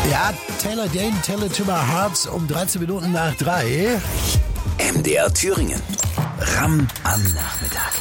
Ja, Taylor Dane, Tell It to My Heart um 13 Minuten nach 3. MDR Thüringen. Ram am Nachmittag.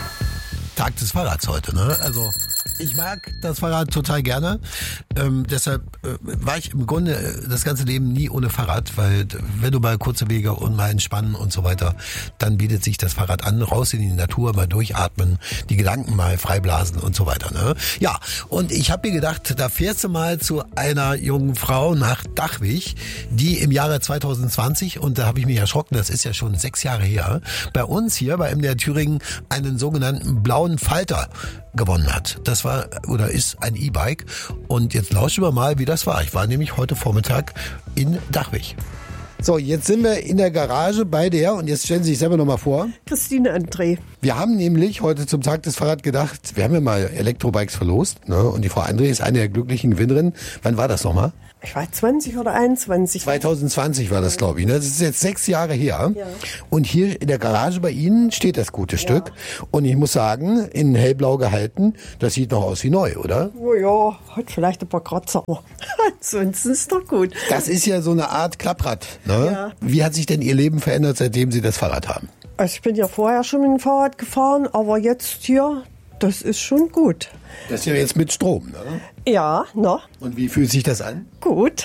Tag des Fahrrads heute, ne? Also ich mag das Fahrrad total gerne. Deshalb war ich im Grunde das ganze Leben nie ohne Fahrrad, weil wenn du mal kurze Wege und mal entspannen und so weiter, dann bietet sich das Fahrrad an, raus in die Natur, mal durchatmen, die Gedanken mal freiblasen und so weiter, ne? Ja, und ich habe mir gedacht, da fährst du mal zu einer jungen Frau nach Dachwig, die im Jahre 2020, und da habe ich mich erschrocken, das ist ja schon 6 Jahre her, bei uns hier bei MDR Thüringen einen sogenannten blauen Falter gewonnen hat. Das war oder ist ein E-Bike. Und jetzt lauschen wir mal, wie das war. Ich war nämlich heute Vormittag in Dachwig. So, jetzt sind wir in der Garage bei der, und jetzt stellen Sie sich selber nochmal vor. Christine André. Wir haben nämlich heute zum Tag des Fahrrads gedacht, wir haben ja mal Elektrobikes verlost, ne? Und die Frau André ist eine der glücklichen Gewinnerinnen. Wann war das nochmal? Ich war 20 oder 21. 2020 war das, glaube ich. Ne? Das ist jetzt 6 Jahre her. Ja. Und hier in der Garage bei Ihnen steht das gute Stück. Und ich muss sagen, in hellblau gehalten, das sieht noch aus wie neu, oder? Oh ja, hat vielleicht ein paar Kratzer. Ansonsten ist doch gut. Das ist ja so eine Art Klapprad. Ne? Ja. Wie hat sich denn Ihr Leben verändert, seitdem Sie das Fahrrad haben? Also ich bin ja vorher schon mit dem Fahrrad gefahren, aber jetzt hier, das ist schon gut. Das ist ja jetzt mit Strom, ne? Ja, na, Und wie fühlt sich das an? gut.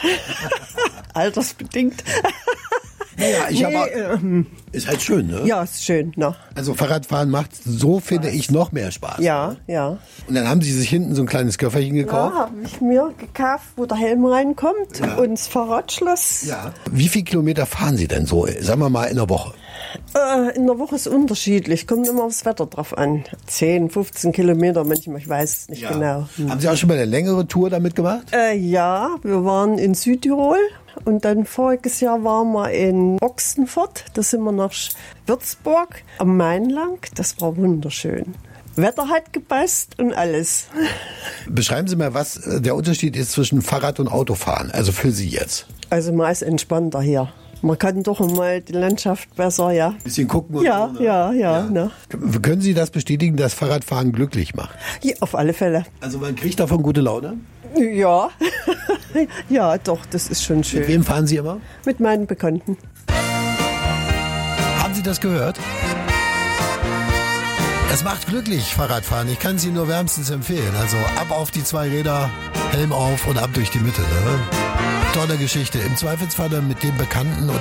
Altersbedingt. Naja, ist halt schön, ne? Ja, ist schön, na. Also Fahrradfahren macht, so finde ich, noch mehr Spaß. Ja, ja. Und dann haben Sie sich hinten so ein kleines Köfferchen gekauft. Ja, habe ich mir gekauft, wo der Helm reinkommt und das Fahrradschloss. Ja. Wie viele Kilometer fahren Sie denn so, sagen wir mal, in der Woche? In der Woche ist unterschiedlich, kommt immer aufs Wetter drauf an. 10, 15 Kilometer manchmal, ich weiß es nicht genau. Haben Sie auch schon mal eine längere Tour damit gemacht? Ja, wir waren in Südtirol und dann voriges Jahr waren wir in Ochsenfurt, da sind wir nach Würzburg am Main lang, das war wunderschön. Wetter hat gepasst und alles. Beschreiben Sie mal, was der Unterschied ist zwischen Fahrrad- und Autofahren, also für Sie jetzt. Also man ist entspannter hier. Man kann doch mal die Landschaft besser, ja. Bisschen gucken und Ja, so, ne? ja. Ne? Können Sie das bestätigen, dass Fahrradfahren glücklich macht? Ja, auf alle Fälle. Also man kriegt davon gute Laune? Ja, ja, doch, das ist schon schön. Mit wem fahren Sie immer? Mit meinen Bekannten. Haben Sie das gehört? Es macht glücklich, Fahrradfahren. Ich kann es Ihnen nur wärmstens empfehlen. Also ab auf die 2 Räder, Helm auf und ab durch die Mitte. Ne? Tolle Geschichte. Im Zweifelsfall dann mit dem Bekannten oder